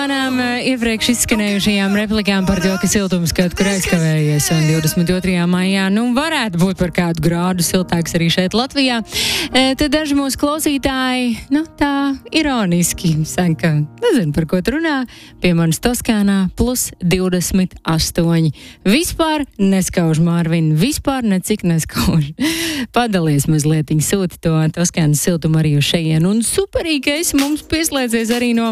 manām iepriekš izskanējušajām replikām par to, ka siltums kaut kur aizkavējies un 22. maijā, varētu būt par kādu grādu siltāks arī šeit Latvijā, tad daži mūsu klausītāji, tā ironiski saka, nezinu, par ko tu runā, pie manis Toskānā plus 28. Vispār neskauž, Mārvin, vispār necik neskauž. Padalies mazlietiņ, sūti to Toskānas siltumu arī uz šejien. Un superīgi, ka esi mums pieslēdzies arī no